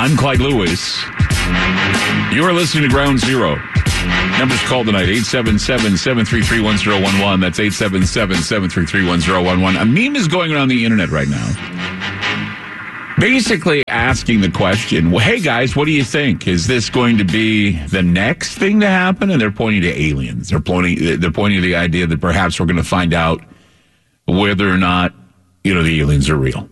I'm Clyde Lewis. You are listening to Ground Zero. Numbers called tonight, 877-733-1011. That's 877-733-1011. A meme is going around the internet right now, basically asking the question, well, hey guys, what do you think? Is this going to be the next thing to happen? And they're pointing to aliens. They're pointing to the idea that perhaps we're going to find out whether or not, the aliens are real.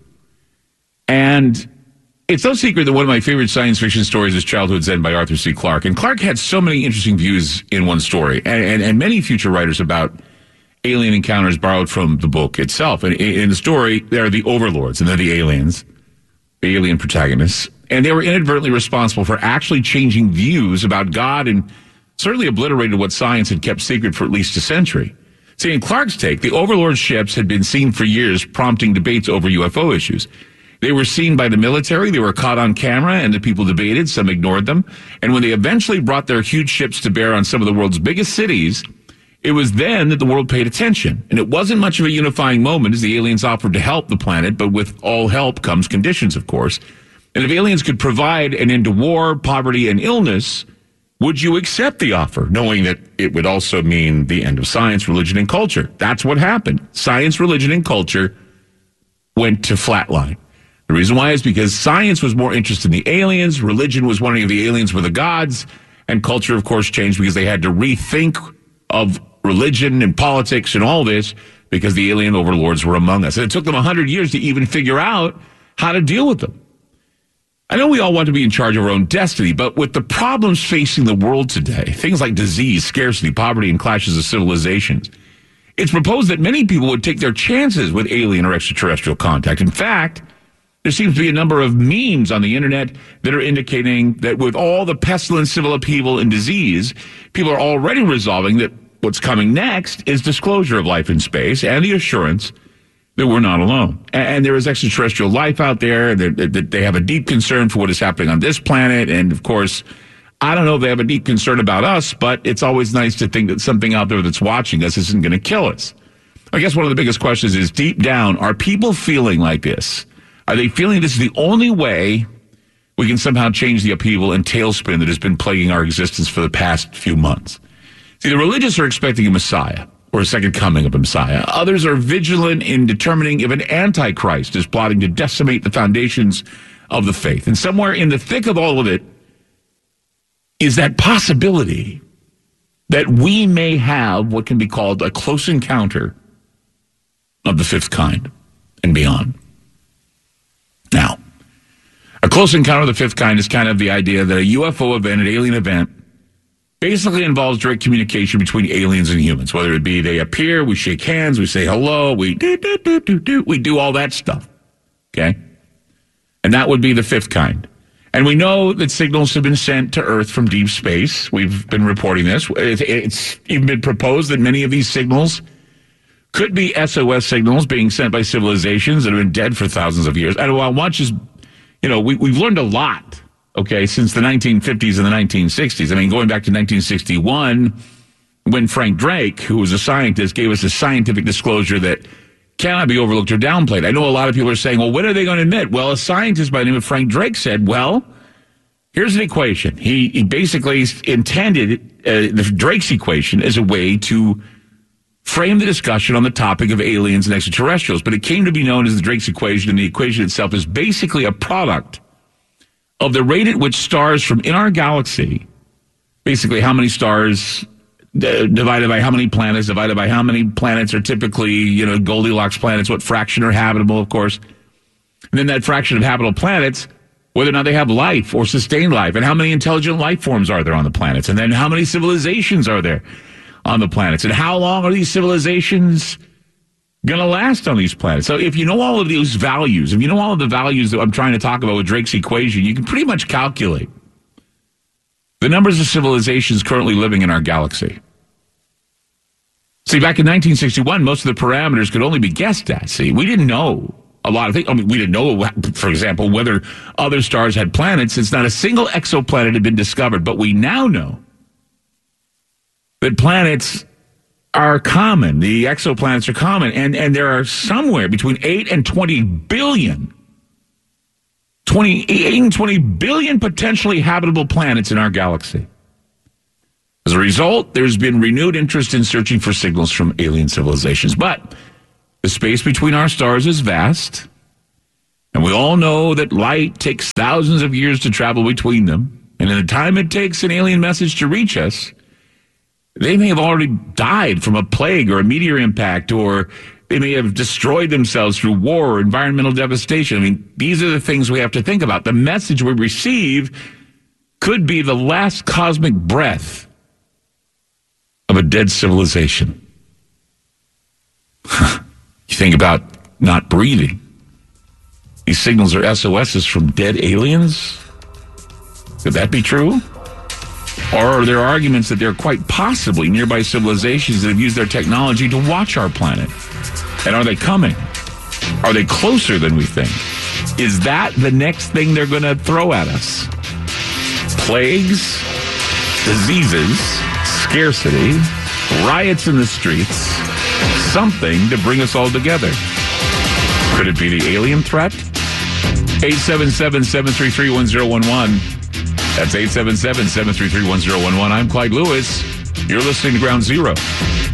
And it's no secret that one of my favorite science fiction stories is Childhood's End by Arthur C. Clarke. And Clarke had so many interesting views in one story. And many future writers about alien encounters borrowed from the book itself. And in the story, there are the overlords, and they're the aliens, the alien protagonists. And they were inadvertently responsible for actually changing views about God and certainly obliterated what science had kept secret for at least a century. See, in Clarke's take, the overlord ships had been seen for years, prompting debates over UFO issues. They were seen by the military, they were caught on camera, and the people debated, some ignored them. And when they eventually brought their huge ships to bear on some of the world's biggest cities, it was then that the world paid attention. And it wasn't much of a unifying moment as the aliens offered to help the planet, but with all help comes conditions, of course. And if aliens could provide an end to war, poverty, and illness, would you accept the offer, knowing that it would also mean the end of science, religion, and culture? That's what happened. Science, religion, and culture went to flatline. The reason why is because science was more interested in the aliens, religion was wondering if the aliens were the gods, and culture, of course, changed because they had to rethink of religion and politics and all this because the alien overlords were among us. And it took them 100 years to even figure out how to deal with them. I know we all want to be in charge of our own destiny, but with the problems facing the world today, things like disease, scarcity, poverty, and clashes of civilizations, it's proposed that many people would take their chances with alien or extraterrestrial contact. In fact, there seems to be a number of memes on the internet that are indicating that with all the pestilence, civil upheaval, and disease, people are already resolving that what's coming next is disclosure of life in space and the assurance that we're not alone. And there is extraterrestrial life out there, that they have a deep concern for what is happening on this planet. And of course, I don't know if they have a deep concern about us, but it's always nice to think that something out there that's watching us isn't going to kill us. I guess one of the biggest questions is, deep down, are people feeling like this? Are they feeling this is the only way we can somehow change the upheaval and tailspin that has been plaguing our existence for the past few months? See, the religious are expecting a Messiah, or a second coming of a Messiah. Others are vigilant in determining if an Antichrist is plotting to decimate the foundations of the faith. And somewhere in the thick of all of it is that possibility that we may have what can be called a close encounter of the fifth kind and beyond. Now, a close encounter of the fifth kind is kind of the idea that a UFO event, an alien event, basically involves direct communication between aliens and humans, whether it be they appear, we shake hands, we say hello, we do all that stuff, okay? And that would be the fifth kind. And we know that signals have been sent to Earth from deep space. We've been reporting this. It's even been proposed that many of these signals could be SOS signals being sent by civilizations that have been dead for thousands of years. And while much is, we've learned a lot, okay, since the 1950s and the 1960s. I mean, going back to 1961, when Frank Drake, who was a scientist, gave us a scientific disclosure that cannot be overlooked or downplayed. I know a lot of people are saying, well, when are they going to admit? Well, a scientist by the name of Frank Drake said, well, here's an equation. He basically intended the Drake's equation as a way to frame the discussion on the topic of aliens and extraterrestrials, but it came to be known as the Drake's equation, and the equation itself is basically a product of the rate at which stars from in our galaxy, basically how many stars divided by how many planets, divided by how many planets are typically, Goldilocks planets, what fraction are habitable, of course, and then that fraction of habitable planets, whether or not they have life or sustained life, and how many intelligent life forms are there on the planets, and then how many civilizations are there on the planets, and how long are these civilizations going to last on these planets? So if you know all of these values, if you know all of the values that I'm trying to talk about with Drake's equation, you can pretty much calculate the numbers of civilizations currently living in our galaxy. See, back in 1961, most of the parameters could only be guessed at. See, we didn't know a lot of things. I mean, we didn't know, for example, whether other stars had planets, since not a single exoplanet had been discovered. But we now know that planets are common. The exoplanets are common. And there are somewhere between 8 and 20 billion 20 billion potentially habitable planets in our galaxy. As a result, there's been renewed interest in searching for signals from alien civilizations. But the space between our stars is vast, and we all know that light takes thousands of years to travel between them. And in the time it takes an alien message to reach us, they may have already died from a plague or a meteor impact, or they may have destroyed themselves through war or environmental devastation. I mean, these are the things we have to think about. The message we receive could be the last cosmic breath of a dead civilization. You think about not breathing. These signals are SOSs from dead aliens? Could that be true? Or are there arguments that there are quite possibly nearby civilizations that have used their technology to watch our planet? And are they coming? Are they closer than we think? Is that the next thing they're going to throw at us? Plagues, diseases, scarcity, riots in the streets, something to bring us all together. Could it be the alien threat? 877-733-1011. That's 877-733-1011. I'm Clyde Lewis. You're listening to Ground Zero.